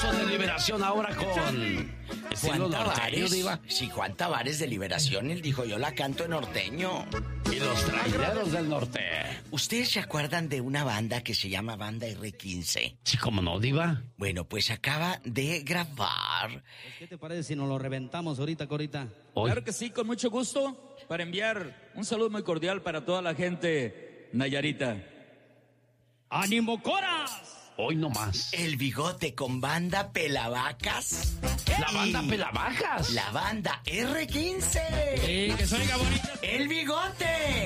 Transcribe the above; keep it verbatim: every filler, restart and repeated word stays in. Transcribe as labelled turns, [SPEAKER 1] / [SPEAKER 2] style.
[SPEAKER 1] Eso de Liberación ahora con
[SPEAKER 2] Juan Tavares. Sí, Juan Tavares de Liberación. Él dijo, yo la canto en norteño.
[SPEAKER 1] Y los traileros del norte.
[SPEAKER 2] ¿Ustedes se acuerdan de una banda que se llama Banda erre quince?
[SPEAKER 1] Sí, ¿cómo no, Diva?
[SPEAKER 2] Bueno, pues acaba de grabar.
[SPEAKER 3] Pues, ¿qué te parece si nos lo reventamos ahorita, Corita?
[SPEAKER 1] Hoy.
[SPEAKER 4] Claro que sí, con mucho gusto. Para enviar un saludo muy cordial para toda la gente nayarita.
[SPEAKER 3] ¡Ánimo, Coras!
[SPEAKER 1] Hoy no más.
[SPEAKER 2] El Bigote con Banda Pelavacas.
[SPEAKER 1] La banda Pelavacas.
[SPEAKER 2] La Banda erre quince.
[SPEAKER 3] Sí, que se oiga bonito.
[SPEAKER 2] El Bigote.